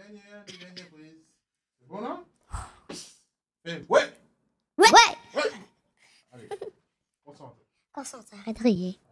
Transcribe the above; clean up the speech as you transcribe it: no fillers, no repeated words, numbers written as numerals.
dernière prise. C'est bon, là? Ouais! Ouais! Allez, concentre. Concentre, arrête de rire.